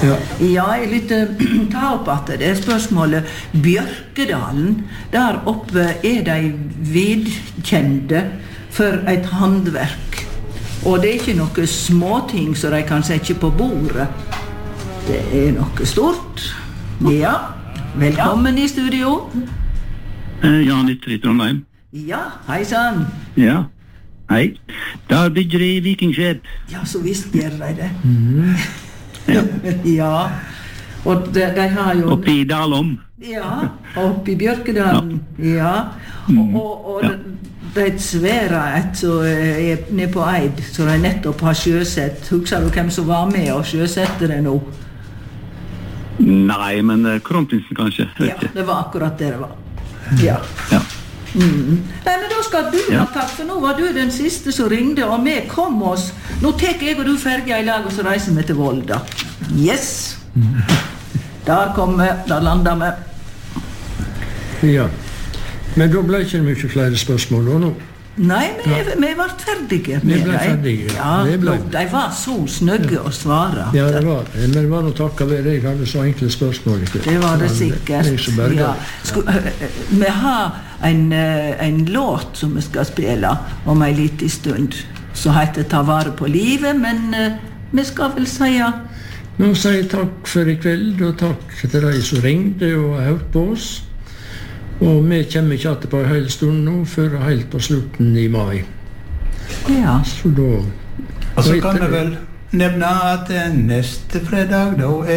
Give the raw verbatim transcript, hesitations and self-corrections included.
Ja. Ja, jeg lytter ta opp at det er spørsmålet Bjørkedalen. Der oppe er de vedkjente for et handverk. Og det er ikke noe småting som de kan sette på bordet. Det er noe stort. Ja, velkommen i studio. Eh, Jan Ytter i Trondheim. Ja, hei sann. Ja, hei. Der bygger de vikingskjep. Ja, så visst gjør de det. Mm. Ja. Ja, og de, de har jo... Oppe i Dalom. Ja, oppe i Bjørkedalen. Ja, og, og, og Ja. det er et svære et som er nede på Eid, som de nettopp har sjøsett. Husker du hvem som var med og sjøsette det nå? Nei, men eh, kronprinsen kanskje. Ja, Vet ikke. det var akkurat det det var. Ja. Ja. Mm. Nei, men da skal du Ja. ha takk, for nå var du den siste som ringte, og vi kom oss. Nå tek jeg og du ferdig i lag, og så reiser vi til Volda. Yes! Der kom vi, der landet vi. Ja. Men da ble ikke det mye flere spørsmål da nå. Nei, vi, vi ble ferdige Vi med ble dem. ferdige, Ja, vi ble. de var så snøgge å svare. Ja, det var det. Men det var noe takket ved det. Jeg hadde så enkle spørsmål. Ikke? Det var det Ja, sikkert. Jeg som berget. Ja. Sku, vi har en, eh, en låt som vi skal spille om en liten stund, som heter Ta vare på livet, men eh, vi skal vel si Nå sier jeg takk for i kveld, og takk til de som ringte og har hørt på oss. Og vi kommer ikke alltid på en hel stund nå, før helt på slutten i mai. ja. Så da... Og så kan vi vel nevne at eh, neste fredag da er